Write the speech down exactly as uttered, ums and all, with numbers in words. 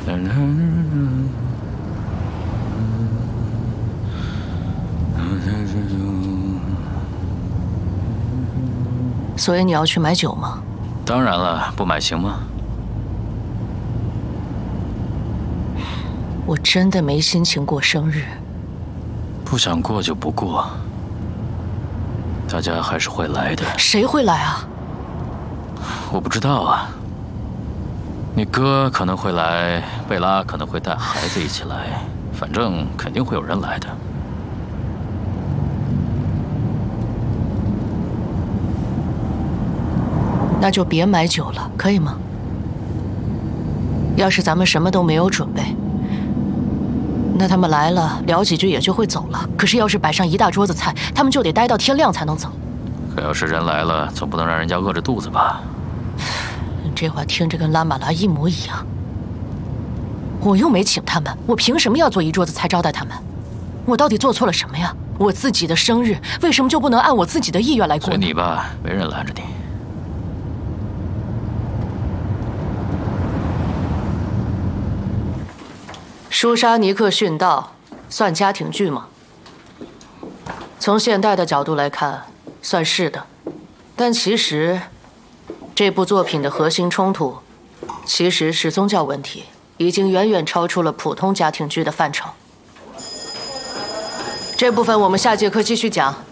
所以你要去买酒吗？ 当然了，不买行吗？ 我真的没心情过生日。 不想过就不过，大家还是会来的。 谁会来啊？ 我不知道啊。你哥可能会来，贝拉可能会带孩子一起来，反正肯定会有人来的。 那就别买酒了，可以吗？要是咱们什么都没有准备，那他们来了聊几句也就会走了。可是要是摆上一大桌子菜，他们就得待到天亮才能走。 可要是人来了，总不能让人家饿着肚子吧？ 你这话听着跟拉玛拉一模一样。我又没请他们，我凭什么要做一桌子菜招待他们？我到底做错了什么呀？我自己的生日为什么就不能按我自己的意愿来过呢？ 随你吧，没人拦着你。 舒沙尼克殉道算家庭剧吗？从现代的角度来看，算是的。但其实，这部作品的核心冲突其实是宗教问题，已经远远超出了普通家庭剧的范畴。这部分我们下节课继续讲。